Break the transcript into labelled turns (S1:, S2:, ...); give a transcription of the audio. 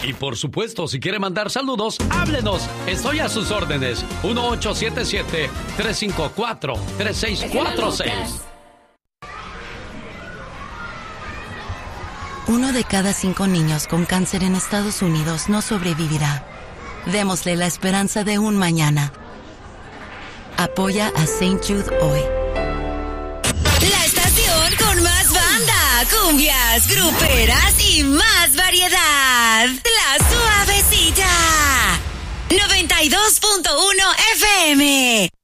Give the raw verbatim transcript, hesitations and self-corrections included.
S1: Y por supuesto, si quiere mandar saludos, háblenos. Estoy a sus órdenes. uno ocho siete siete, tres cinco cuatro, tres seis cuatro seis.
S2: Uno de cada cinco niños con cáncer en Estados Unidos no sobrevivirá. Démosle la esperanza de un mañana. Apoya a Saint Jude hoy.
S3: La estación con más banda, cumbias, gruperas y más variedad. La Suavecita. noventa y dos punto uno F M.